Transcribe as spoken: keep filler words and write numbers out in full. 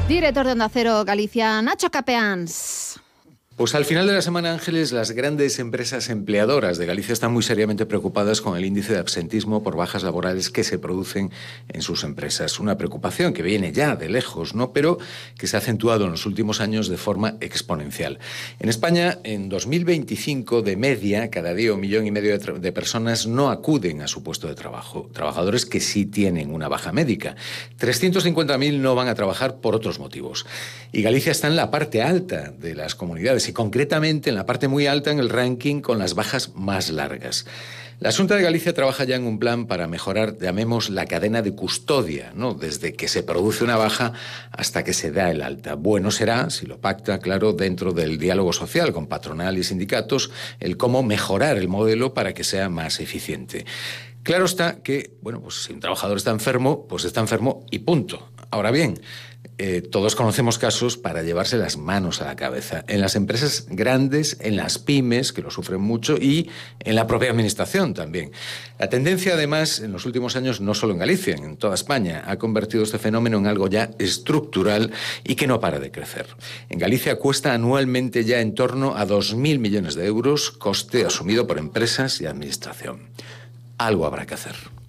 Director de Onda Cero Galicia, Nacho Capeans. Pues al final de la semana, Ángeles, las grandes empresas empleadoras de Galicia están muy seriamente preocupadas con el índice de absentismo por bajas laborales que se producen en sus empresas. Una preocupación que viene ya de lejos, ¿no?, pero que se ha acentuado en los últimos años de forma exponencial. En España, en dos mil veinticinco, de media, cada día un millón y medio de, de personas no acuden a su puesto de trabajo. Trabajadores que sí tienen una baja médica. trescientos cincuenta mil no van a trabajar por otros motivos. Y Galicia está en la parte alta de las comunidades y concretamente en la parte muy alta en el ranking con las bajas más largas. La Xunta de Galicia trabaja ya en un plan para mejorar, llamemos, la cadena de custodia, ¿no?, desde que se produce una baja hasta que se da el alta. Bueno será, si lo pacta, claro, dentro del diálogo social con patronal y sindicatos, el cómo mejorar el modelo para que sea más eficiente. Claro está que, bueno, pues si un trabajador está enfermo, pues está enfermo y punto. Ahora bien, eh, todos conocemos casos para llevarse las manos a la cabeza. En las empresas grandes, en las pymes, que lo sufren mucho, y en la propia administración también. La tendencia, además, en los últimos años, no solo en Galicia, en toda España, ha convertido este fenómeno en algo ya estructural y que no para de crecer. En Galicia cuesta anualmente ya en torno a dos mil millones de euros, coste asumido por empresas y administración. Algo habrá que hacer.